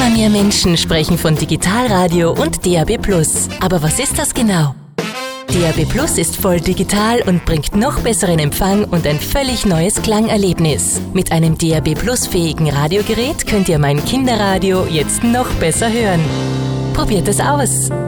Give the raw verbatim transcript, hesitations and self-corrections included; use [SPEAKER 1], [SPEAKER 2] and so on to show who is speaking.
[SPEAKER 1] Immer mehr Menschen sprechen von Digitalradio und D A B Plus. Aber was ist das genau? D A B Plus ist voll digital und bringt noch besseren Empfang und ein völlig neues Klangerlebnis. Mit einem D A B Plus-fähigen Radiogerät könnt ihr mein Kinderradio jetzt noch besser hören. Probiert es aus!